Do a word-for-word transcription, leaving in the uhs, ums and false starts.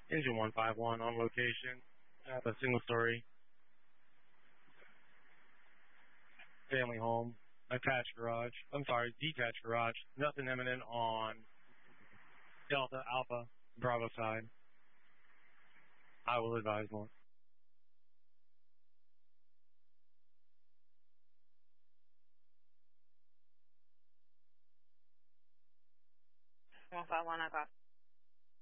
Engine one five one on location at a single story family home, attached garage. I'm sorry, detached garage. Nothing imminent on Delta Alpha Bravo side. I will advise more. one five one, I got.